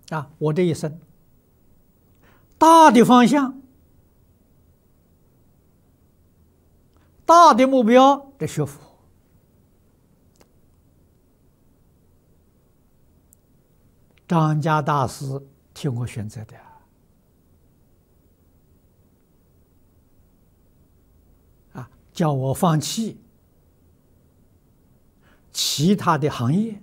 我这一生大的方向、大的目标，这学佛。张家大师替我选择的叫我放弃其他的行业，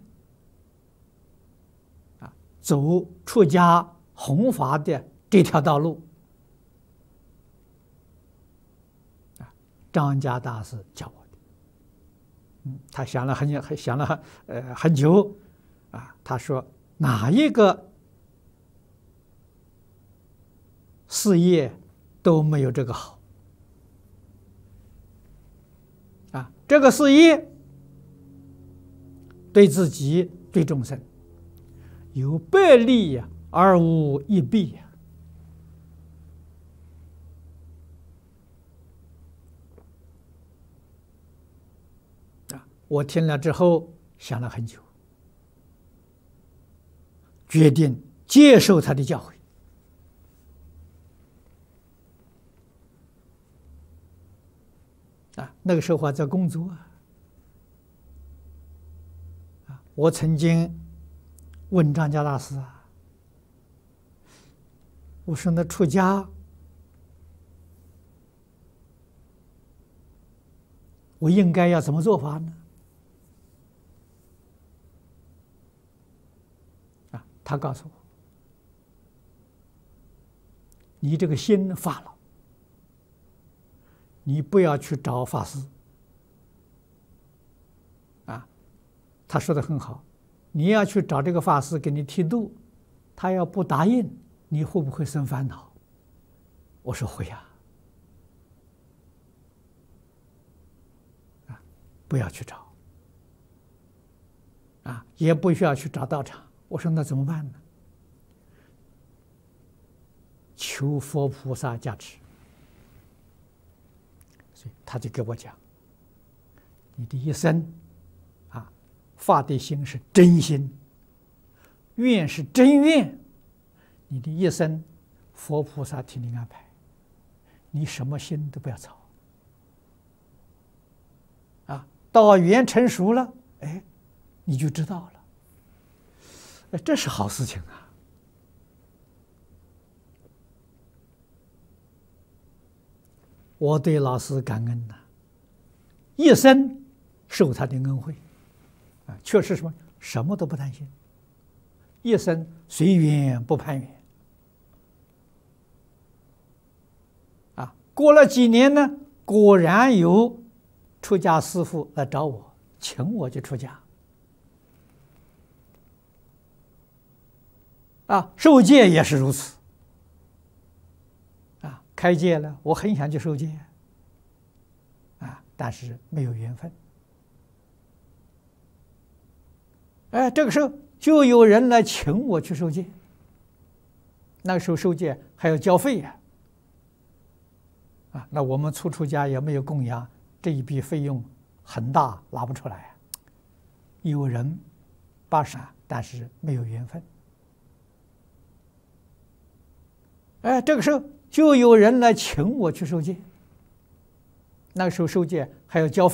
走出家弘法的这条道路。张家大师教我的，他想了很久，他说哪一个事业都没有这个好。这个事业对自己对众生有百利而无一弊我听了之后想了很久，决定接受他的教诲。那个时候我在工作我曾经问张家大师我说那出家我应该要怎么做法呢？他告诉我，你这个心发了，你不要去找法师他说的很好，你要去找这个法师给你剃度，他要不答应，你会不会生烦恼？我说会不要去找也不需要去找道场。我说那怎么办呢？求佛菩萨加持。所以他就给我讲，你的一生发的心是真心，愿是真愿，你的一生佛菩萨替你安排，你什么心都不要操到缘成熟了，你就知道了，这是好事情我对老师感恩一生受他的恩惠确实什么都不担心，一生随缘不攀缘过了几年呢，果然有出家师父来找我，请我去出家受戒也是如此开戒了，我很想去受戒但是没有缘分这个时候就有人来请我去受戒，那个时候受戒还要交费那我们出家也没有供养，这一笔费用很大，拿不出来有人80，但是没有缘分这个时候就有人来请我去受戒，那个时候受戒还要交费